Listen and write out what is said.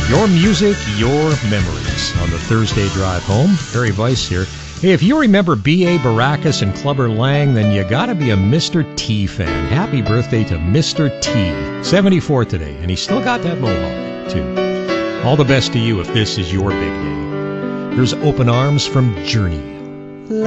Your music, your memories on the Thursday drive home. Barry Weiss here. Hey, if you remember B.A. Baracus and Clubber Lang, then you gotta be a Mr. T fan. Happy birthday to Mr. T. 74 today, and he's still got that mohawk, too. All the best to you if this is your big day. Here's Open Arms from Journey.